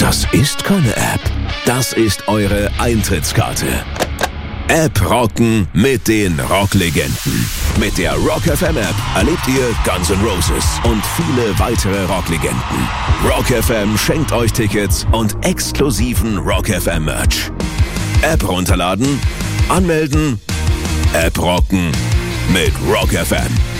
Das ist keine App. Das ist eure Eintrittskarte. App rocken mit den Rocklegenden. Mit der Rock FM App erlebt ihr Guns N' Roses und viele weitere Rocklegenden. Rock FM schenkt euch Tickets und exklusiven Rock FM Merch. App runterladen, anmelden, App rocken mit Rock FM.